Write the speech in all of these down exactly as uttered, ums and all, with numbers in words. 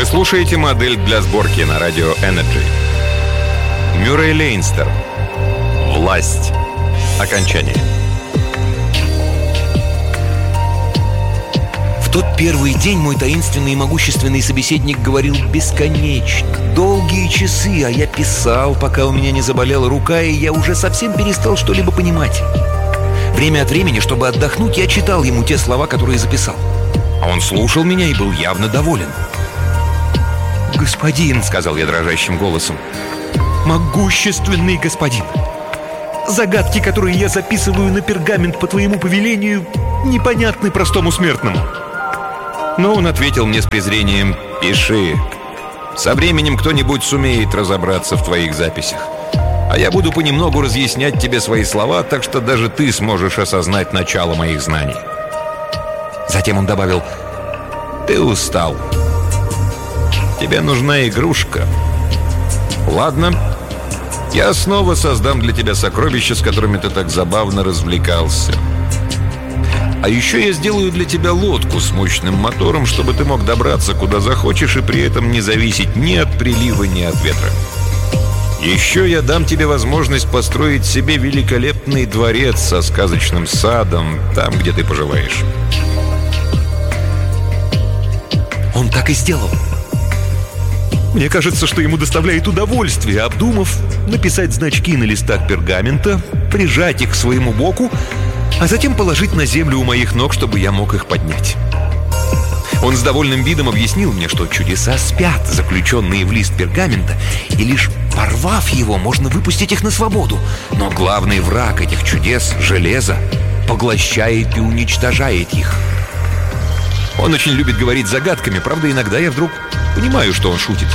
слушаете «Модель для сборки» на радио Energy. Мюррей Лейнстер. Власть. Окончание. В тот первый день мой таинственный и могущественный собеседник говорил бесконечно, долгие часы, а я писал, пока у меня не заболела рука, и я уже совсем перестал что-либо понимать. Время от времени, чтобы отдохнуть, я читал ему те слова, которые записал. А он слушал меня и был явно доволен. «Господин», — сказал я дрожащим голосом, — «могущественный господин, загадки, которые я записываю на пергамент по твоему повелению, непонятны простому смертному». Но он ответил мне с презрением: «Пиши. Со временем кто-нибудь сумеет разобраться в твоих записях. А я буду понемногу разъяснять тебе свои слова, так что даже ты сможешь осознать начало моих знаний». Затем он добавил: «Ты устал. Тебе нужна игрушка. Ладно, я снова создам для тебя сокровища, с которыми ты так забавно развлекался. А еще я сделаю для тебя лодку с мощным мотором, чтобы ты мог добраться куда захочешь и при этом не зависеть ни от прилива, ни от ветра. Еще я дам тебе возможность построить себе великолепный дворец со сказочным садом там, где ты пожелаешь». Он так и сделал. Мне кажется, что ему доставляет удовольствие, обдумав, написать значки на листах пергамента, прижать их к своему боку, а затем положить на землю у моих ног, чтобы я мог их поднять. Он с довольным видом объяснил мне, что чудеса спят, заключенные в лист пергамента, и лишь порвав его, можно выпустить их на свободу. Но главный враг этих чудес, железо, поглощает и уничтожает их. Он очень любит говорить загадками, правда, иногда я вдруг понимаю, что он шутит.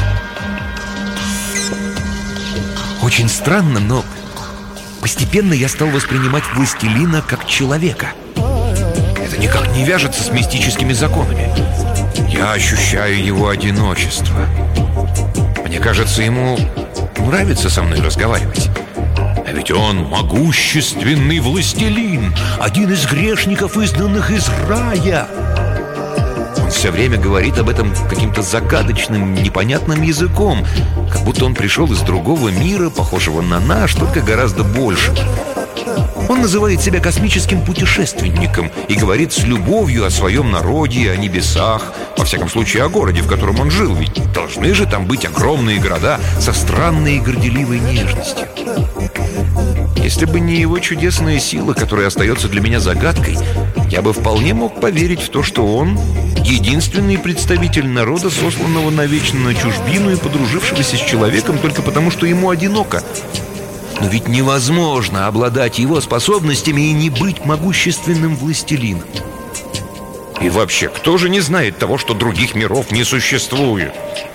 Очень странно, но постепенно я стал воспринимать властелина как человека. Это никак не вяжется с мистическими законами. Я ощущаю его одиночество. Мне кажется, ему нравится со мной разговаривать. А ведь он могущественный властелин, один из грешников, изгнанных из рая. Он все время говорит об этом каким-то загадочным, непонятным языком, как будто он пришел из другого мира, похожего на наш, только гораздо больше. Он называет себя космическим путешественником и говорит с любовью о своем народе, о небесах, во всяком случае о городе, в котором он жил. Ведь должны же там быть огромные города со странной и горделивой нежностью. Если бы не его чудесная сила, которая остается для меня загадкой, я бы вполне мог поверить в то, что он единственный представитель народа, сосланного навечно на чужбину и подружившегося с человеком только потому, что ему одиноко. Но ведь невозможно обладать его способностями и не быть могущественным властелином. И вообще, кто же не знает того, что других миров не существует?